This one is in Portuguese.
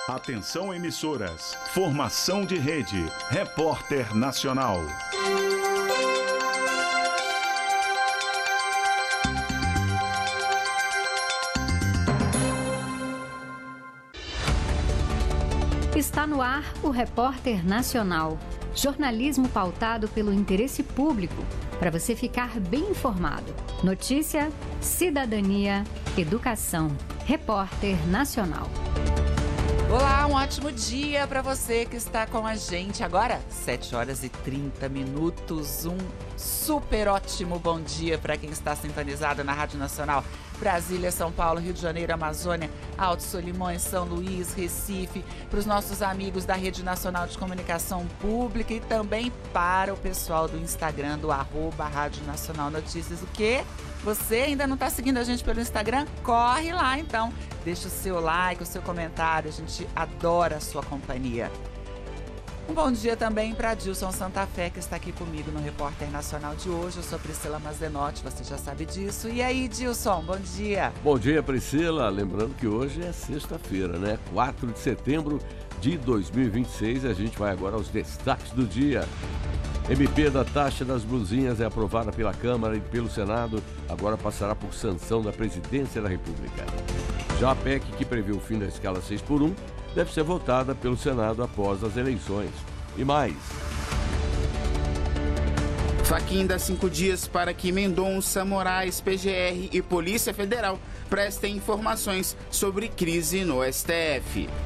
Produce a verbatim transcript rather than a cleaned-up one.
Atenção emissoras, formação de rede, Repórter Nacional. Está no ar o Repórter Nacional, jornalismo pautado pelo interesse público, para você ficar bem informado. Notícia, cidadania, educação. Repórter Nacional. Olá, um ótimo dia para você que está com a gente agora, sete horas e trinta minutos, um super ótimo bom dia para quem está sintonizado na Rádio Nacional, Brasília, São Paulo, Rio de Janeiro, Amazônia, Alto Solimões, São Luís, Recife, para os nossos amigos da Rede Nacional de Comunicação Pública e também para o pessoal do Instagram, do arroba Rádio Nacional Notícias. O quê? Você ainda não está seguindo a gente pelo Instagram? Corre lá então, deixa o seu like, o seu comentário, a gente adora a sua companhia. Um bom dia também para Dilson Santa Fé, que está aqui comigo no Repórter Nacional de hoje. Eu sou Priscila Mazenotti, você já sabe disso. E aí, Dilson, bom dia. Bom dia, Priscila. Lembrando que hoje é sexta-feira, né? quatro de setembro de dois mil e vinte e seis. A gente vai agora aos destaques do dia. M P da taxa das blusinhas é aprovada pela Câmara e pelo Senado, agora passará por sanção da Presidência da República. Já a P E C, que prevê o fim da escala seis por um, deve ser votada pelo Senado após as eleições. E mais. Faquin dá cinco dias para que Mendonça, Moraes, P G R e Polícia Federal prestem informações sobre crise no S T F.